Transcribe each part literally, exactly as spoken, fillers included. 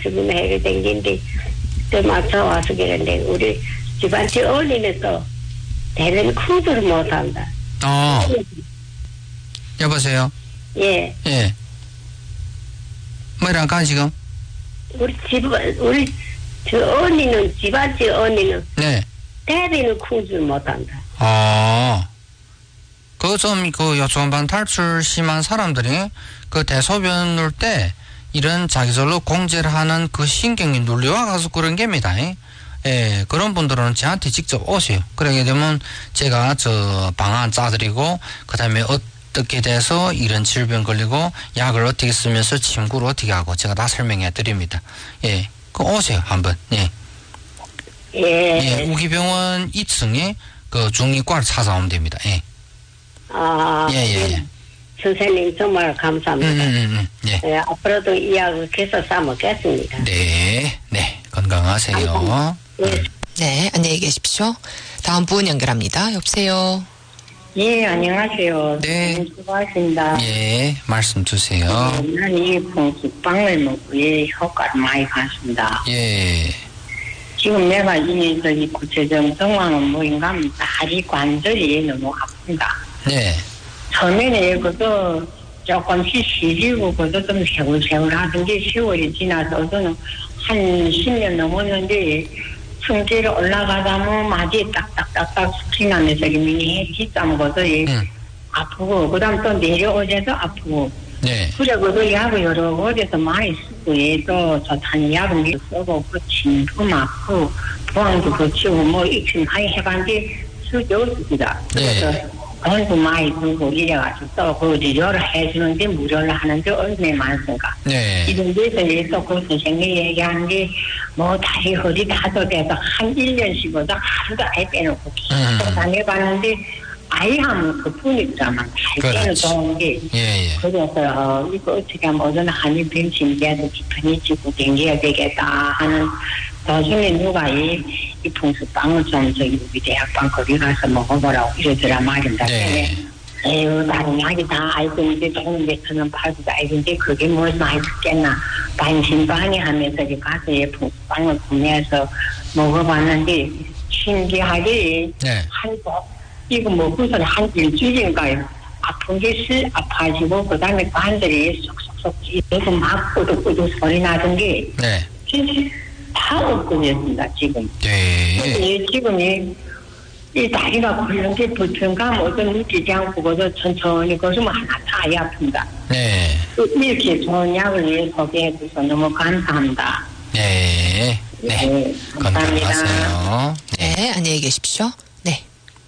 지금 해를 댕긴데 또 맞춰 와서 그런데 우리 집안 집 어울리면서 대는 쿠드를 못한다. 어. 여보세요? 예. 예. 뭐라 까 지금? 우리 집, 우리 저 언니는, 집안 집 언니는 네. 대리는 쿠드를 못한다. 아. 그 좀 그 요초반 탈출 심한 사람들이 그 대소변 누를 때 이런 자기절로 공제를 하는 그 신경이 눌려와가서 그런 겁니다. 예, 그런 분들은 저한테 직접 오세요. 그러게 되면 제가 저 방안 짜드리고 그 다음에 어떻게 돼서 이런 질병 걸리고 약을 어떻게 쓰면서 침구를 어떻게 하고 제가 다 설명해 드립니다. 예, 그 오세요 한번. 예. 예. 예, 우기병원 이 층에 그 중이과를 찾아오면 됩니다. 예. 아. 예, 예, 예. 선생님 정말 감사합니다. 음, 음, 음, 예. 예, 앞으로도 이 약을 계속 싸먹겠습니다. 네, 네, 건강하세요. 예. 네, 안녕히 계십시오. 다음 분 연결합니다. 여보세요. 예, 안녕하세요. 네. 수고하십니다. 예, 말씀 주세요. 난 이 봉숙빵을 먹고 예, 효과를 많이 봤습니다. 예, 지금 내가 이 저기 구체적 상황은 뭐인가 하면 다리 관절이 너무 아픕니다. 네, 처음에는 그것도 조금씩 시리고 그것도 좀 세월세월 하던 게 시월이 지나서 저는 한 십 년 넘었는데 성질이 올라가다 뭐 마디 딱딱딱딱 스킹하면서 미니 뒷담 것도 음. 아프고 그 다음 또 내려오자도 아프고 네, 그래 그도 약을 여러 곳에서 많이 쓰고 또 좋다는 약을 쓰고 그 진도 맞고 보안도 거치고 뭐 익힌 많이 해봤는데 쓸데 없습니다. 그래서 네. 돈도 많이 들고 이래가지고 또 그 치료를 해주는데 무료를 하는데 얼마나 많습니까? 네, 이런 데서 또 그 선생님이 얘기하는 게 뭐 다리 허리 다도 돼서 한 일 년씩보다 하루도 아예 빼놓고 음. 계속 다녀봤는데 아이 하면 그뿐이더라만 할 때는 그렇지. 좋은 게 예, 예. 그래서 어, 이거 어떻게 하면 어느 한이 병신기라도 깊이 지고 댕겨야 되겠다 하는 도중에 누가 이, 이 풍수빵을 좀 저기 우리 대학방 거기 가서 먹어보라고 이러더라 말입니다. 네. 에휴 다른 약이 다 알고 있는데 돈은 몇천원 팔고 다 알는데 그게 뭘 많이 듣겠나 반신반의 하면서 가서 이 풍수빵을 구매해서 먹어봤는데 신기하게 네. 한번 이거 먹고서는 한 일주일인가요? 아픈 게 슬 아파지고 그 다음에 관절이 쏙쏙쏙 찌르고 막 꾸덕꾸덕 소리 나던 게 네. 진짜 다 없어졌습니다 지금. 네. 근데 지금 이, 이 다리가 굴른 게 불편감 어떤 느끼지 않고 그저 천천히 걸으면 하나 다 아프다. 네. 이렇게 좋은 약을 소개해 줘서 너무 감사합니다. 네. 네. 네, 감사합니다. 건강하세요. 네, 안녕히 계십시오. 네.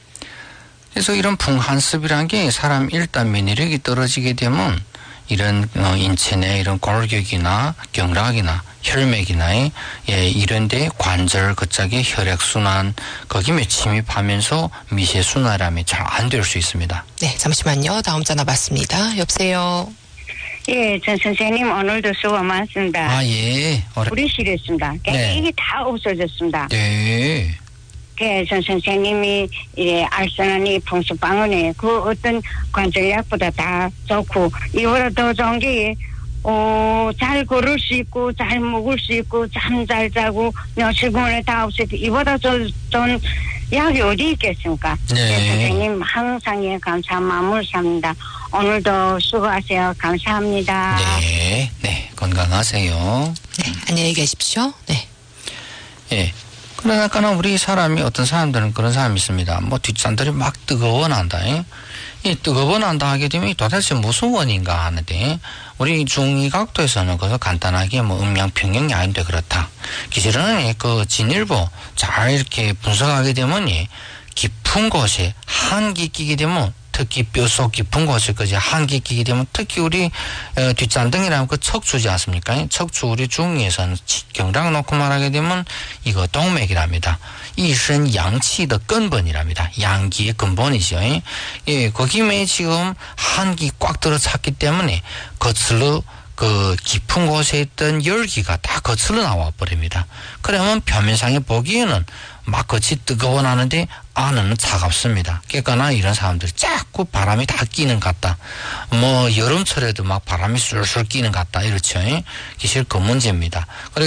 그래서 이런 풍한습이란 게 사람 일단免疫力이 떨어지게 되면 이런 어, 인체 내 이런 골격이나 경락이나 혈맥이나 예, 이런데 관절 그쪽에 혈액순환 거기에 침입하면서 미세순환함이 잘 안 될 수 있습니다. 네, 잠시만요. 다음 전화 받습니다. 여보세요. 예, 전 선생님 오늘도 수고 많습니다. 아, 예. 어려... 우리 실했습니다. 네. 이게 다 없어졌습니다. 네. 그 전 선생님이 이래 알선한 이 풍수방언에 그 어떤 관절약보다 다 좋고 이보다 더 좋은 게 어, 잘 걸을 수 있고 잘 먹을 수 있고 잠 잘 자고 며칠간에 다 없어도 이보다 좀, 좀 약이 어디 있겠습니까? 네. 선생님 항상 예 감사한 마음을 삽니다. 오늘도 수고하세요. 감사합니다. 네. 네. 건강하세요. 네, 안녕히 계십시오. 네. 예. 그러니까 우리 사람이 어떤 사람들은 그런 사람이 있습니다. 뭐 뒷산들이 막 뜨거워 난다. 예? 이 뜨거워 난다 하게 되면 도대체 무슨 원인가 하는데 우리 중의각도에서는 그래서 간단하게 뭐 음양평형이 아닌데 그렇다. 기실은 그 진일보 잘 이렇게 분석하게 되면 깊은 곳에 한기 끼게 되면 특히 뼈속 깊은 곳에 그지 한기 끼게 되면 특히 우리 어, 뒷잔등이라면 그 척추지 않습니까? 척추 우리 중에서는 경락 놓고 말하게 되면 이거 동맥이랍니다. 이身 양치의 근본이랍니다. 양기의 근본이죠. 예, 거기에 지금 한기 꽉 들어 찼기 때문에 거슬러 그 깊은 곳에 있던 열기가 다 거슬러 나와 버립니다. 그러면 표면상에 보기에는 막 겉이 뜨거워 나는데 안은 차갑습니다. 깨거나 이런 사람들이 자꾸 바람이 다 끼는 것 같다. 뭐 여름철에도 막 바람이 술술 끼는 것 같다. 이렇죠. 사실 그 문제입니다.